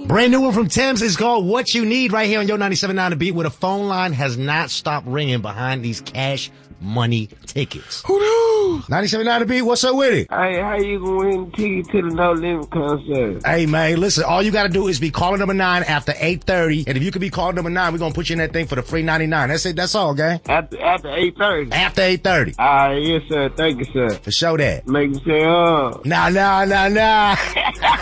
Brand new one from Tim's is called What You Need right here on Yo 97.9 The Beat, where the phone line has not stopped ringing behind these cash money tickets. Who knew? 97.9 The Beat, what's up with it? Hey, how you gonna win tickets to the No Limit concert? Hey, man, listen, all you gotta do is be caller number 9 after 8:30, and if you could be caller number 9, we're gonna put you in that thing for the free 99. That's it, that's all, gang. After 8:30? After 8:30. Yes, sir. Thank you, sir. For sure that. Make me say, Nah.